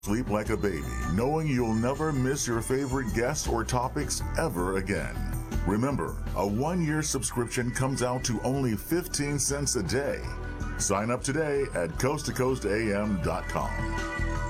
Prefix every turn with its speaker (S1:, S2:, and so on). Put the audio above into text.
S1: Sleep like a baby, knowing you'll never miss your favorite guests or topics ever again. Remember, a 1-year subscription comes out to only 15 cents a day. Sign up today at coasttocoastam.com.